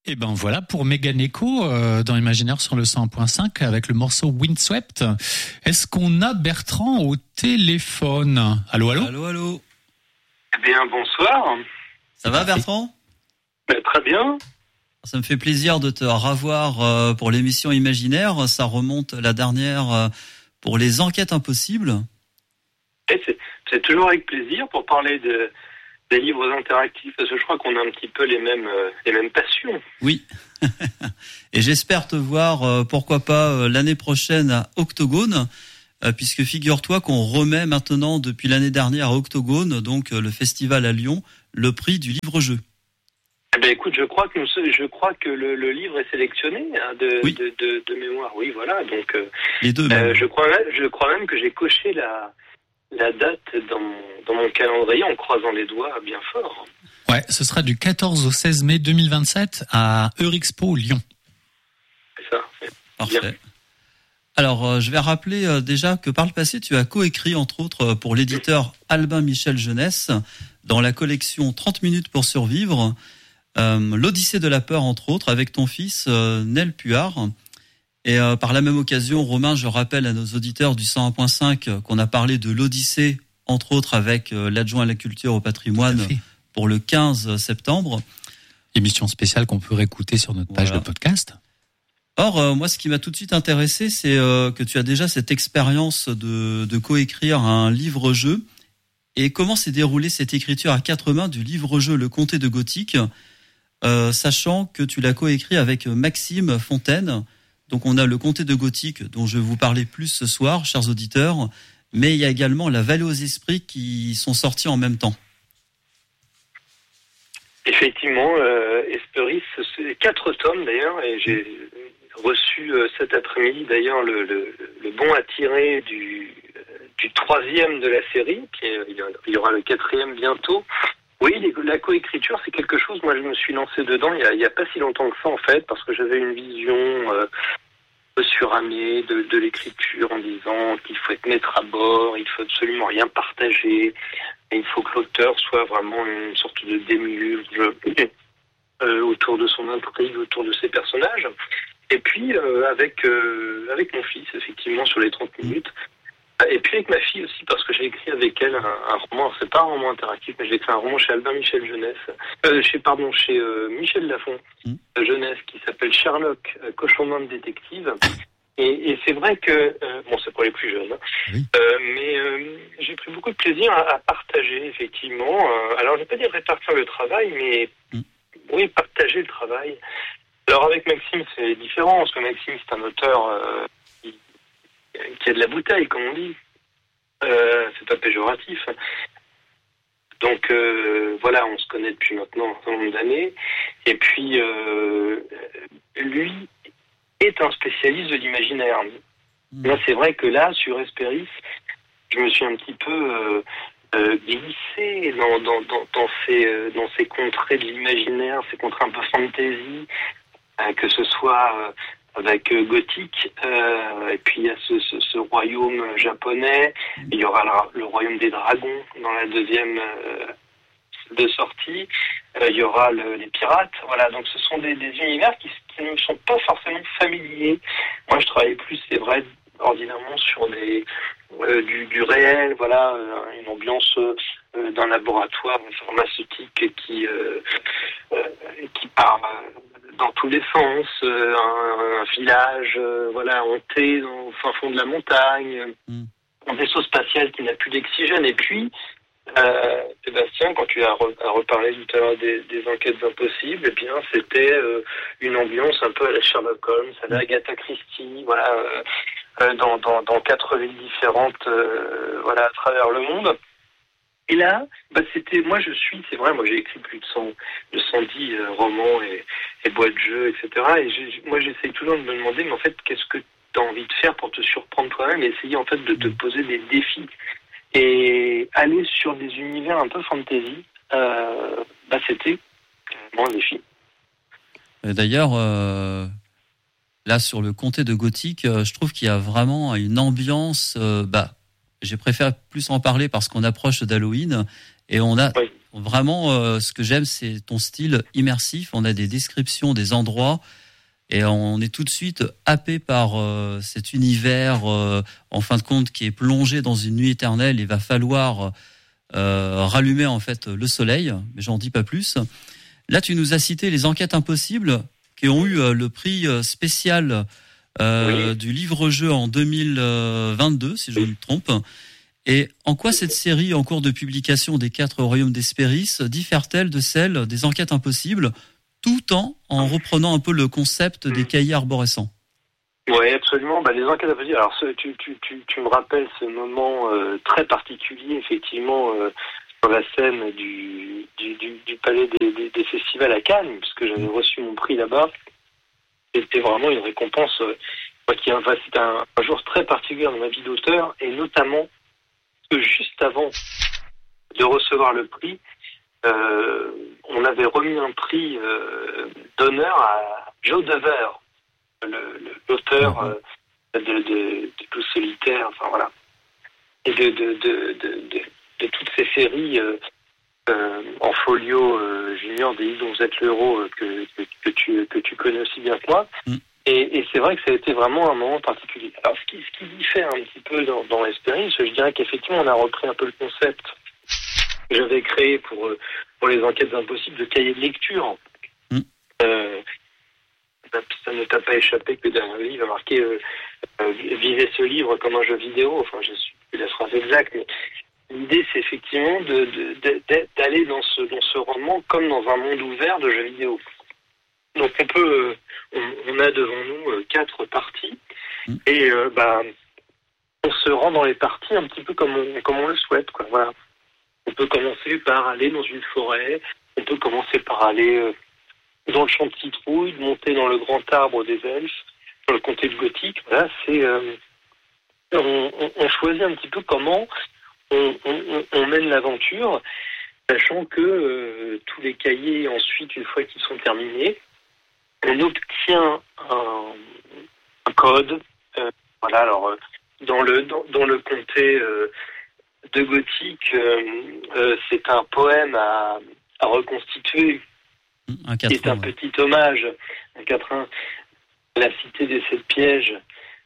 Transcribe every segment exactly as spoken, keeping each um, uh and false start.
Et ben voilà pour Mégane Echo euh, dans Imaginaire sur le cent un point cinq avec le morceau Windswept. Est-ce qu'on a Bertrand au téléphone? Allô, allô? Allô, allô. Eh bien, bonsoir. Ça va, Bertrand? Ben, très bien. Ça me fait plaisir de te revoir euh, pour l'émission Imaginaire. Ça remonte la dernière euh, pour les enquêtes impossibles. Et c'est, c'est toujours avec plaisir pour parler de, des livres interactifs, parce que je crois qu'on a un petit peu les mêmes, euh, les mêmes passions. Oui. Et j'espère te voir, euh, pourquoi pas, euh, l'année prochaine à Octogone, euh, puisque figure-toi qu'on remet maintenant, depuis l'année dernière à Octogone, donc euh, le festival à Lyon, le prix du livre-jeu. Eh ben, écoute, je crois que nous, je crois que le, le livre est sélectionné hein, de, oui. de, de, de mémoire. Oui, voilà. Donc, euh, les deux. Euh, je crois, même, je crois même que j'ai coché la, la date dans mon, dans mon calendrier en croisant les doigts bien fort. Ouais, ce sera du quatorze au seize mai deux mille vingt-sept à Eurexpo Lyon. C'est ça. C'est Parfait. Bien. Alors, euh, je vais rappeler euh, déjà que par le passé, tu as coécrit, entre autres, euh, pour l'éditeur Albin Michel Jeunesse, dans la collection trente minutes pour survivre, euh, l'Odyssée de la peur, entre autres, avec ton fils euh, Nel Puard. Et euh, par la même occasion, Romain, je rappelle à nos auditeurs du cent un point cinq euh, qu'on a parlé de l'Odyssée, entre autres, avec euh, l'adjoint à la culture au patrimoine pour le quinze septembre. Émission spéciale qu'on peut réécouter sur notre page voilà. de podcast. Or, euh, moi, ce qui m'a tout de suite intéressé, c'est euh, que tu as déjà cette expérience de, de coécrire un livre-jeu. Et comment s'est déroulée cette écriture à quatre mains du livre-jeu Le Comté de Gothique, euh, sachant que tu l'as coécrit avec Maxime Fontaine. Donc, on a Le Comté de Gothique, dont je vais vous parler plus ce soir, chers auditeurs. Mais il y a également La Vallée aux Esprits qui sont sortis en même temps. Effectivement, euh, Hesperis, c'est quatre tomes d'ailleurs, et j'ai reçu euh, cet après-midi d'ailleurs le, le, le bon à tirer du, euh, du troisième de la série, puis euh, il y aura le quatrième bientôt. Oui, les, la coécriture, c'est quelque chose, moi je me suis lancé dedans il y a, il y a pas si longtemps que ça en fait, parce que j'avais une vision euh, suramée de, de l'écriture en disant qu'il faut être maître à bord, il faut absolument rien partager, et il faut que l'auteur soit vraiment une sorte de démiurge euh, autour de son intrigue, autour de ses personnages. Et puis euh, avec euh, avec mon fils, effectivement, sur les trente minutes. Et puis avec ma fille aussi, parce que j'ai écrit avec elle un, un roman, c'est pas un roman interactif, mais j'ai écrit un roman chez Albin Michel Jeunesse, euh, chez, pardon, chez euh, Michel Lafon, mmh. euh, Jeunesse, qui s'appelle Sherlock, euh, cochon de détective. Et, et c'est vrai que, euh, bon, c'est pour les plus jeunes, hein, oui. euh, mais euh, j'ai pris beaucoup de plaisir à, à partager, effectivement. Euh, alors, je ne vais pas dire répartir le travail, mais mmh. oui, partager le travail. Alors, avec Maxime, c'est différent, parce que Maxime, c'est un auteur euh, qui, qui a de la bouteille, comme on dit. Euh, c'est pas péjoratif. Donc, euh, voilà, on se connaît depuis maintenant un certain nombre d'années. Et puis, euh, lui est un spécialiste de l'imaginaire. Mmh. Là, c'est vrai que là, sur Hesperis, je me suis un petit peu euh, euh, glissé dans, dans, dans, dans, ces, euh, dans ces contrées de l'imaginaire, ces contrées un peu fantasy, euh, que ce soit euh, avec euh, Gothique, euh, et puis il y a ce, ce, ce royaume japonais, mmh. il y aura le, le royaume des dragons dans la deuxième euh, de sortie, euh, il y aura le, les pirates, voilà, donc ce sont des, des univers qui, qui ne sont pas forcément familiers. Moi je travaille plus, c'est vrai, ordinairement sur des euh, du, du réel, voilà, euh, une ambiance euh, d'un laboratoire pharmaceutique qui euh, euh, qui part dans tous les sens, euh, un, un village, euh, voilà, hanté au fin fond de la montagne, mm. un vaisseau spatial qui n'a plus d'oxygène, et puis Euh, Sébastien, quand tu as, re- as reparlé tout à l'heure des, des enquêtes impossibles, eh bien, c'était euh, une ambiance un peu à la Sherlock Holmes, à la Agatha Christie, voilà, euh, euh, dans, dans, dans quatre villes différentes, euh, voilà, à travers le monde. Et là, bah, c'était, moi, je suis, c'est vrai, moi, j'ai écrit plus de cent, de cent dix euh, romans et, et boîtes de jeux, et cetera. Et j'ai, moi, j'essaye toujours de me demander, mais en fait, qu'est-ce que tu as envie de faire pour te surprendre toi-même et essayer, en fait, de te poser des défis. Et aller sur des univers un peu fantasy, euh, bah c'était vraiment un défi. D'ailleurs, euh, là sur le comté de Gothique, euh, je trouve qu'il y a vraiment une ambiance. Euh, bah, j'ai préféré plus en parler parce qu'on approche d'Halloween. Et on a Oui. vraiment, euh, ce que j'aime, c'est ton style immersif. On a des descriptions des endroits et on est tout de suite happé par euh, cet univers, euh, en fin de compte, qui est plongé dans une nuit éternelle. Il va falloir euh, rallumer en fait le soleil, mais j'en dis pas plus. Là, tu nous as cité les enquêtes impossibles qui ont eu euh, le prix spécial euh, oui. du livre-jeu en deux mille vingt-deux, si je ne me trompe. Et en quoi cette série en cours de publication des quatre royaumes d'Hespéris diffère-t-elle de celle des enquêtes impossibles, tout en, en reprenant un peu le concept des cahiers arborescents? Oui, absolument. Bah, les enquêtes impossibles. Alors, ce, tu, tu, tu, tu me rappelles ce moment euh, très particulier, effectivement, euh, sur la scène du, du, du, du palais des, des, des festivals à Cannes, puisque j'avais reçu mon prix là-bas. C'était vraiment une récompense euh, qui enfin, c'était un, un jour très particulier dans ma vie d'auteur, et notamment que juste avant de recevoir le prix, euh, on avait remis un prix euh, d'honneur à Joe Dever, le, le, l'auteur euh, de, de, de Tout Solitaire, enfin voilà, et de, de, de, de, de, de toutes ces séries euh, euh, en folio euh, junior des Îles dont vous êtes le héros euh, que, que, que, tu, que tu connais aussi bien que moi. Mm. Et, et c'est vrai que ça a été vraiment un moment particulier. Alors, ce qui, ce qui diffère un petit peu dans, dans Hespéris, je dirais qu'effectivement, on a repris un peu le concept que j'avais créé pour, pour les enquêtes impossibles de cahier de lecture. Mm. Euh, ça ne t'a pas échappé que derrière le livre a marqué euh, euh, « Vivez ce livre comme un jeu vidéo ». Enfin, je suis plus la phrase exacte, mais l'idée, c'est effectivement de, de, de, d'aller dans ce, dans ce roman comme dans un monde ouvert de jeux vidéo. Donc on peut, on, on a devant nous quatre parties et euh, bah on se rend dans les parties un petit peu comme on, comme on le souhaite, quoi. Voilà. On peut commencer par aller dans une forêt, on peut commencer par aller euh, dans le champ de citrouille, monter dans le grand arbre des elfes, dans le comté de Gothique. Voilà, c'est euh, on, on, on choisit un petit peu comment on, on, on mène l'aventure, sachant que euh, tous les cahiers ensuite, une fois qu'ils sont terminés, on obtient un, un code. Euh, voilà, alors euh, dans le dans, dans le comté euh, de Gothique, euh, euh, c'est un poème à, à reconstituer, un qui est un ouais. petit hommage, un quatrain, à la cité des sept pièges.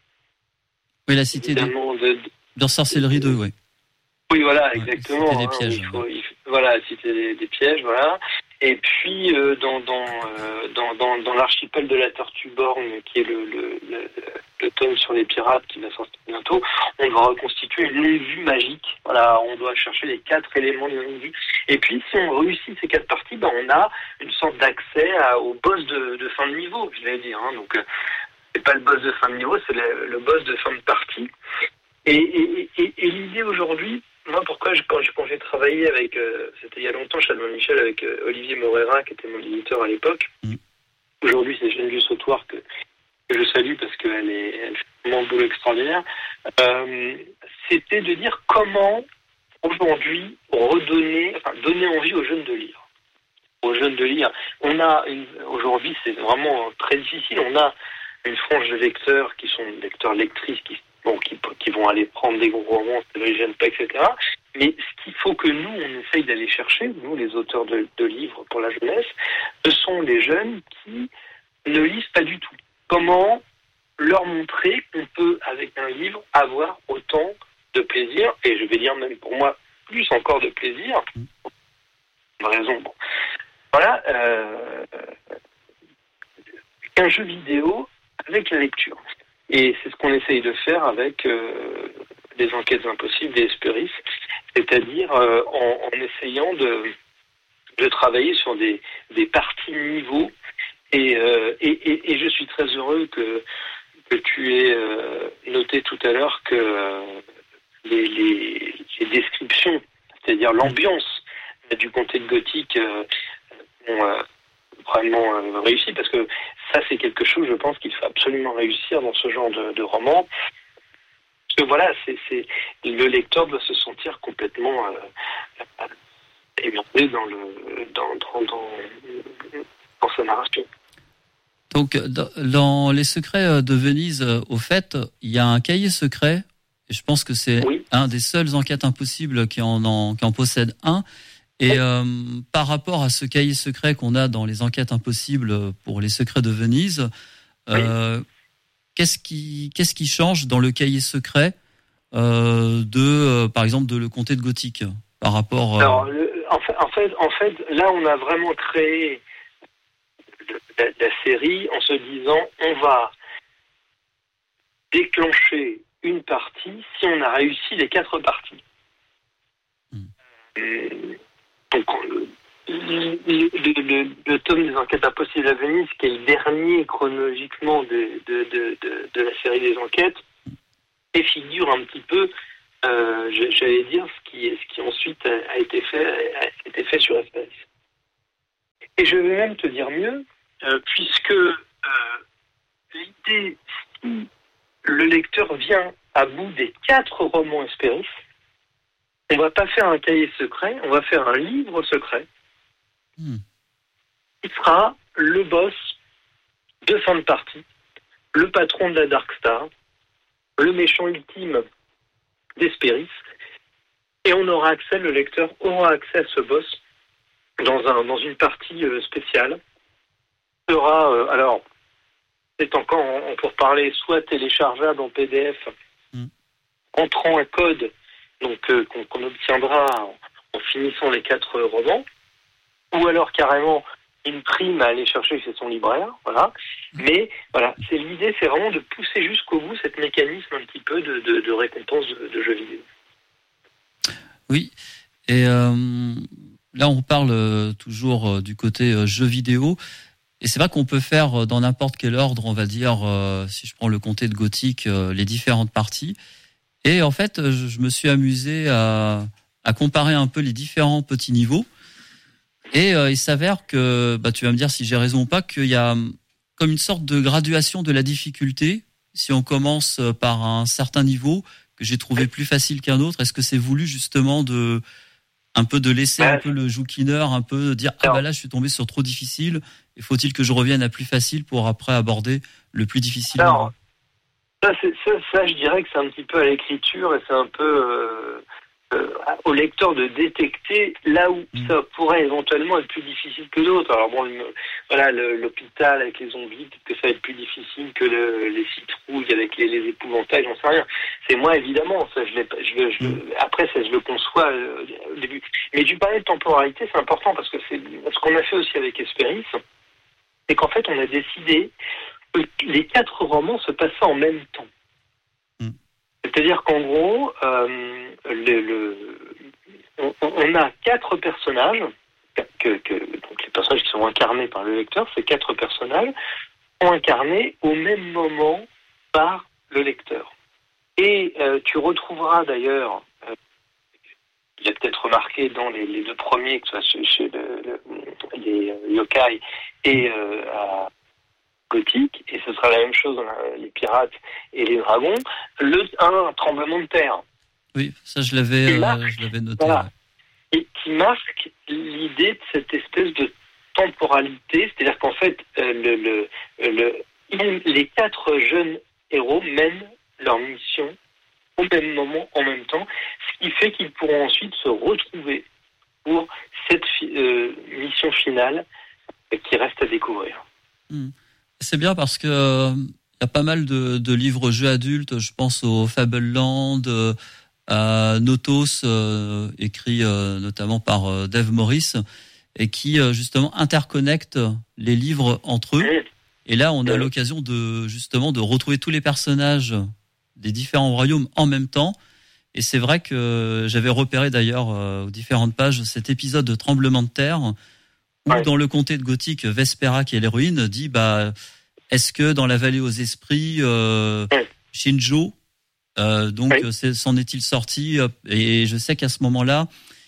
Oui, la cité des... de, de, de sorcellerie deux, oui. Oui, voilà, exactement. Ouais, cité des pièges. Hein, il faut, il faut, voilà, la cité des, des pièges, voilà. Et puis euh, dans dans, euh, dans dans dans l'archipel de la Tortue Borgne, qui est le, le, le, le tome sur les pirates qui va sortir bientôt, on va reconstituer une longue vue magique. Voilà, on doit chercher les quatre éléments d'une longue vue. Et puis si on réussit ces quatre parties, ben on a une sorte d'accès à, au boss de, de fin de niveau, je vais dire. Hein. Donc euh, c'est pas le boss de fin de niveau, c'est le, le boss de fin de partie. Et, et, et, et l'idée aujourd'hui, moi, pourquoi, je, quand, quand j'ai travaillé avec, euh, c'était il y a longtemps chez Albin Michel, avec euh, Olivier Morera, qui était mon éditeur à l'époque. Mmh. Aujourd'hui, c'est Geneviève Sautoir que, que je salue parce qu'elle est, elle fait vraiment un boulot extraordinaire. Euh, c'était de dire comment, aujourd'hui, redonner, enfin, donner envie aux jeunes de lire. Aux jeunes de lire. On a, une, aujourd'hui, c'est vraiment très difficile. On a une frange de lecteurs qui sont lecteurs, lectrices, qui Bon, qui, qui vont aller prendre des gros romans, ça ne les gêne pas, et cetera. Mais ce qu'il faut que nous, on essaye d'aller chercher, nous, les auteurs de, de livres pour la jeunesse, ce sont les jeunes qui ne lisent pas du tout. Comment leur montrer qu'on peut, avec un livre, avoir autant de plaisir, et je vais dire même pour moi, plus encore de plaisir, pour une raison. Bon. Voilà, euh, un jeu vidéo avec la lecture. Et c'est ce qu'on essaye de faire avec euh, les enquêtes impossibles des Hespéris, c'est-à-dire euh, en, en essayant de, de travailler sur des, des parties niveau. Et, euh, et, et, et je suis très heureux que, que tu aies euh, noté tout à l'heure que euh, les, les, les descriptions, c'est-à-dire l'ambiance du comté de Gothique, euh, ont euh, vraiment euh, réussi, parce que ça, c'est quelque chose, je pense, qu'il faut absolument réussir dans ce genre de, de roman. Parce que voilà, c'est, c'est, le lecteur doit se sentir complètement euh, émergé dans, le, dans, dans, dans, dans sa narration. Donc, dans Les Secrets de Venise, au fait, il y a un cahier secret, et je pense que c'est oui. un des seuls enquêtes impossibles qui en, en, qui en possède un, Et euh, par rapport à ce cahier secret qu'on a dans les enquêtes impossibles pour les secrets de Venise, euh, oui. qu'est-ce qui qu'est-ce qui change dans le cahier secret euh, de, euh, par exemple, de Le Comté de Gothic par rapport euh... Alors, le, en, fait, en fait, en fait, là, on a vraiment créé la, la série en se disant, on va déclencher une partie si on a réussi les quatre parties. Mmh. Et, donc, le, le, le, le tome des enquêtes impossibles à Venise, qui est le dernier chronologiquement de, de, de, de, de la série des enquêtes, et figure un petit peu, euh, j'allais dire, ce qui, ce qui ensuite a, a été fait, a été fait sur Hesperis. Et je vais même te dire mieux, euh, puisque euh, l'idée, si le lecteur vient à bout des quatre romans Hesperis, on va pas faire un cahier secret, on va faire un livre secret. Mmh. Qui sera le boss de fin de partie, le patron de la Dark Star, le méchant ultime d'Hesperis, et on aura accès, le lecteur aura accès à ce boss dans un dans une partie euh, spéciale. Il sera, euh, alors, c'est encore en, en pour parler, soit téléchargeable en P D F, mmh. entrant un code donc euh, qu'on, qu'on obtiendra en, en finissant les quatre romans, ou alors carrément une prime à aller chercher chez son libraire, voilà. Mais voilà, c'est l'idée, c'est vraiment de pousser jusqu'au bout cette mécanisme un petit peu de, de, de récompense de, de jeux vidéo. Oui, et euh, là on parle toujours euh, du côté euh, jeux vidéo, et c'est vrai qu'on peut faire euh, dans n'importe quel ordre, on va dire, euh, si je prends le Comté de Gothic, euh, les différentes parties. Et en fait, je, je me suis amusé à, à comparer un peu les différents petits niveaux. Et euh, il s'avère que, bah, tu vas me dire si j'ai raison ou pas, qu'il y a comme une sorte de graduation de la difficulté. Si on commence par un certain niveau que j'ai trouvé plus facile qu'un autre, est-ce que c'est voulu justement de un peu de laisser ouais. un peu le jouquineur, un peu dire ah bah là je suis tombé sur trop difficile, et faut-il que je revienne à plus facile pour après aborder le plus difficile? Alors, ça, c'est, ça, ça, je dirais que c'est un petit peu à l'écriture et c'est un peu euh, euh, au lecteur de détecter là où mmh. ça pourrait éventuellement être plus difficile que d'autres. Alors bon, le, voilà, le, l'hôpital avec les zombies, peut-être que ça va être plus difficile que le, les citrouilles avec les, les épouvantails, j'en sais rien. C'est moi évidemment, ça je l'ai, je, je, mmh. après ça je le conçois euh, au début. Mais tu parlais de temporalité, c'est important parce que c'est ce qu'on a fait aussi avec Hesperis, c'est qu'en fait on a décidé que les quatre romans se passaient en même temps. Mmh. C'est-à-dire qu'en gros, euh, le, le, on, on a quatre personnages, que, que, donc les personnages qui sont incarnés par le lecteur, ces quatre personnages sont incarnés au même moment par le lecteur. Et euh, tu retrouveras d'ailleurs, euh, il y a peut-être remarqué dans les, les deux premiers, que ce soit chez, chez le, le, les yokai et euh, à Gothic, et ce sera la même chose dans la, les pirates et les dragons, le, un tremblement de terre. Oui, ça je l'avais, marque, euh, je l'avais noté. Voilà, ouais. Et qui marque l'idée de cette espèce de temporalité, c'est-à-dire qu'en fait, euh, le, le, le, les quatre jeunes héros mènent leur mission au même moment, en même temps, ce qui fait qu'ils pourront ensuite se retrouver pour cette fi- euh, mission finale euh, qui reste à découvrir. Mmh. C'est bien parce que euh, y a pas mal de, de livres jeux adultes, je pense au Fable Land, euh, à Notos, euh, écrit euh, notamment par euh, Dave Morris, et qui euh, justement interconnectent les livres entre eux. Et là, on a l'occasion de justement de retrouver tous les personnages des différents royaumes en même temps. Et c'est vrai que j'avais repéré d'ailleurs euh, aux différentes pages cet épisode de Tremblement de terre où ouais. dans le comté de Gothic, Vespera, qui est l'héroïne, dit bah est-ce que dans la vallée aux esprits, euh, ouais. Shinjo, euh, donc ouais. c'est, s'en est-il sorti? Et je sais qu'à ce moment-là,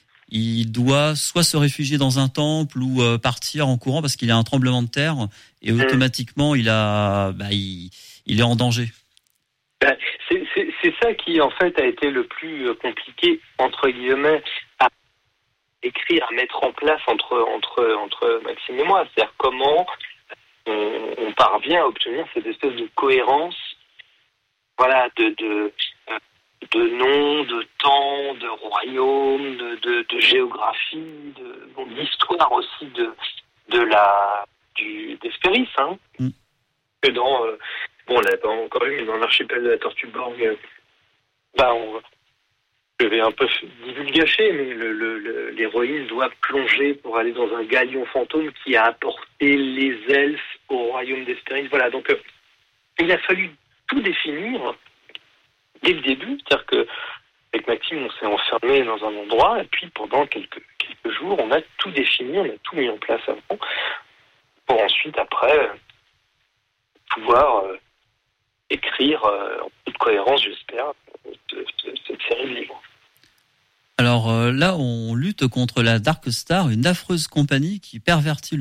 il doit soit se réfugier dans un temple ou euh, partir en courant parce qu'il y a un tremblement de terre et mmh. automatiquement il a, bah, il, il est en danger. Ben, c'est, c'est, c'est ça qui en fait a été le plus compliqué entre guillemets à écrire, à mettre en place entre entre entre Maxime et moi. C'est-à-dire comment on, on parvient à obtenir cette espèce de cohérence, voilà, de de de noms, de temps, de royaumes, de, de, de géographie, de, bon, d'histoire aussi de, de la, du, d'Hespéris, hein. Mm. Que dans, euh, bon, on l'a pas encore eu, mais dans l'archipel de la Tortue Borg, euh, bah, on, je vais un peu divulgacher, mais le, le, le, l'héroïne doit plonger pour aller dans un galion fantôme qui a apporté les elfes au royaume d'Hespéris. Voilà, donc euh, il a fallu tout définir dès le début, c'est-à-dire que avec Maxime, on s'est enfermé dans un endroit, et puis pendant quelques, quelques jours, on a tout défini, on a tout mis en place avant, pour ensuite, après, pouvoir euh, écrire euh, en toute cohérence, j'espère, cette série de livres. Alors euh, là, on lutte contre la Dark Star, une affreuse compagnie qui pervertit